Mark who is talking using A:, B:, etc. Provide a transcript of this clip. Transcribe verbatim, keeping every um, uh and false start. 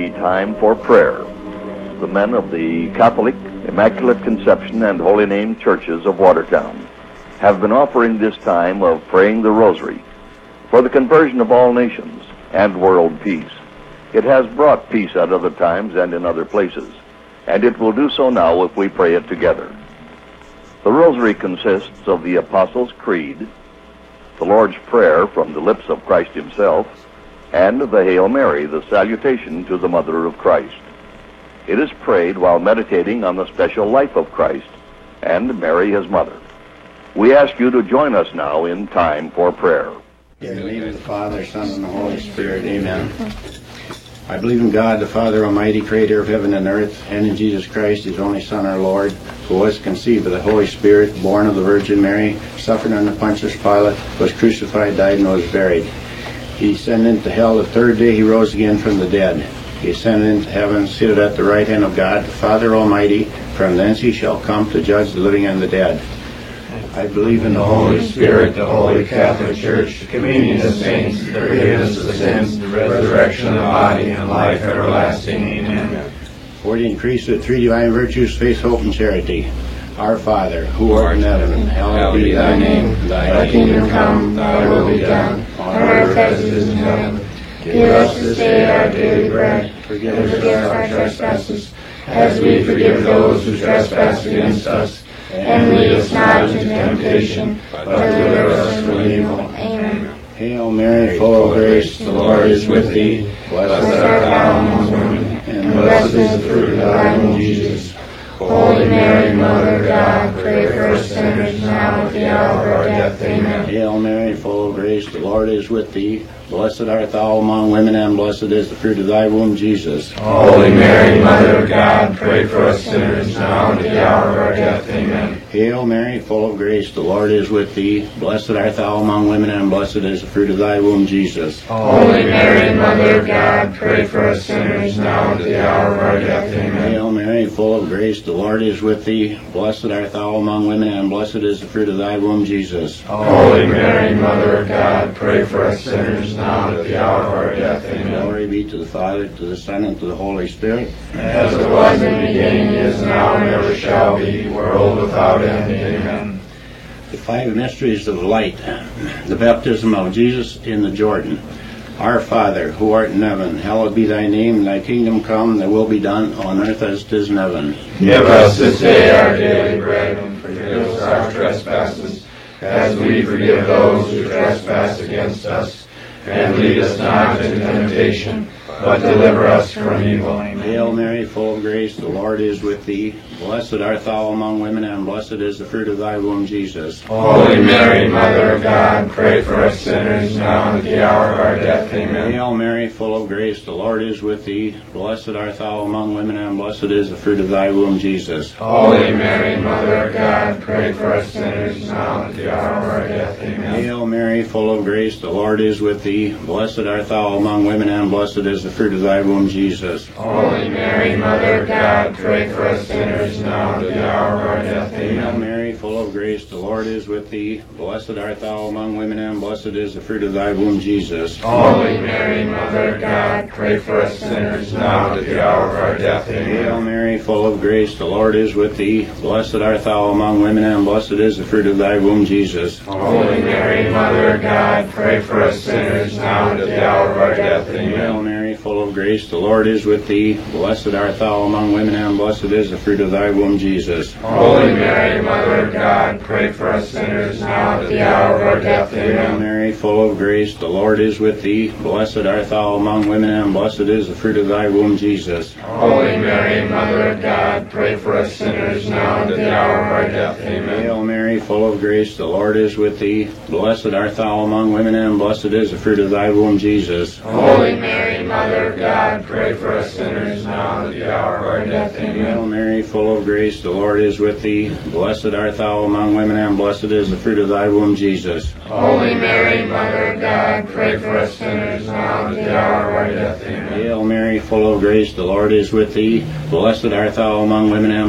A: be time for prayer. The men of the Catholic, Immaculate Conception, and Holy Name churches of Watertown have been offering this time of praying the Rosary for the conversion of all nations and world peace. It has brought peace at other times and in other places, and it will do so now if we pray it together. The Rosary consists of the Apostles' Creed, the Lord's Prayer from the lips of Christ himself, and the Hail Mary, the salutation to the Mother of Christ. It is prayed while meditating on the special life of Christ and Mary, his mother. We ask you to join us now in time for prayer.
B: In the name of the Father, Son, and the Holy Spirit, amen. I believe in God, the Father Almighty, creator of heaven and earth, and in Jesus Christ, his only Son, our Lord, who was conceived of the Holy Spirit, born of the Virgin Mary, suffered under Pontius Pilate, was crucified, died, and was buried. He ascended into hell. The third day he rose again from the dead. He ascended into heaven, seated at the right hand of God, the Father Almighty. From thence he shall come to judge the living and the dead. I believe in the Holy Spirit, the Holy Catholic Church, the communion of saints, the forgiveness of sins, the resurrection of the body, and life everlasting. Amen. For the increase of three divine virtues, faith, hope, and charity. Our Father, who art in heaven, hallowed be thy name. Thy kingdom come, thy will be done, on earth as it is in heaven. Give us this day our daily bread. Forgive us our trespasses, as we forgive those who trespass against us. And lead us not into temptation, but deliver us from evil. Amen. Hail Mary, full of grace, the Lord is with thee. Blessed art thou among women, and blessed is the fruit of thy womb, Jesus. Holy Mary, Mother of God, pray for us sinners now at the hour of our death. Amen. Hail Mary, full of grace, the Lord is with thee. Blessed art thou among women, and blessed is the fruit of thy womb, Jesus.
C: Holy Mary, Mother of God, pray for us sinners now at the hour of our death. Amen.
B: Hail Mary, full of grace, the Lord is with thee. Blessed art thou among women, and blessed is the fruit of thy womb, Jesus.
C: Holy Mary, Mother of God, pray for us sinners now at the hour of our death. Amen.
B: Hail Mary, full of grace, the Lord is with thee. Blessed art thou among women, and blessed is the fruit of thy womb, Jesus.
C: Holy Mary, Mother of God, pray for us sinners now at the hour of our death. Amen.
B: Glory be to the Father, to the Son, and to the Holy Spirit.
C: As it was in the beginning, is now, and ever shall be, world without end. Amen.
B: The five mysteries of light. The baptism of Jesus in the Jordan. Our Father, who art in heaven, hallowed be thy name. Thy kingdom come, thy will be done, on earth as it is in heaven.
C: Give us this day our daily bread, and forgive us our trespasses, as we forgive those who trespass against us. And lead us not into temptation, but deliver us from evil. Amen.
B: Hail Mary, full of grace, the Lord is with thee. Blessed art thou among women, and blessed is the fruit of thy womb, Jesus.
C: Holy Mary, Mother of God, pray for us sinners now and at the hour of our death. Amen.
B: Hail Mary, full of grace, the Lord is with thee. Blessed art thou among women, and blessed is the fruit of thy womb, Jesus.
C: Holy Mary, Mother of God, pray for us sinners now and at the hour of our death. Amen.
B: Hail Mary, full of grace, the Lord is with thee. Blessed art thou among women, and blessed is the fruit of thy womb, Jesus.
C: Holy Mary, Mother of God, pray for us sinners now and at the hour of our death. Amen.
B: Hail Mary, full of grace, the Lord is with thee. Blessed art thou among women, and blessed is the fruit of thy womb, Jesus.
C: Holy Mary, Mother of God, pray for us sinners now and at the hour of our death. Amen.
B: Hail Mary, full of grace, the Lord is with thee. Blessed art thou among women, and blessed is the fruit of thy womb, Jesus.
C: Holy Mary, Mother of God, pray for us sinners now and at the hour of our death. Amen.
B: Hail Mary, full of grace, the Lord is with thee. Blessed art thou among women, and blessed is the fruit of thy womb, Jesus.
C: Holy Mary, Mother of God, pray for us sinners now at the hour of our death.
B: Hail
C: Amen.
B: Mary, full of grace, the Lord is with thee. Blessed art thou among women, and blessed is the fruit of thy womb, Jesus.
C: Holy Mary, Mother of God, pray for us sinners now and at the hour of our death. Amen.
B: Hail Mary, full of grace, the Lord is with thee. Blessed art thou among women, and blessed is the fruit of thy womb, Jesus.
C: Holy Mary, Mother of God, pray for us sinners now and at the hour of our death. Amen.
B: Hail Mary, full of grace, the Lord is with thee. Blessed art thou among women, and blessed is the fruit of thy womb, Jesus.
C: Holy Mary, Mother of God, pray for us sinners now and at the hour of our death. Amen.
B: Hail Mary, full of grace, the Lord is with thee. Blessed art thou among women, and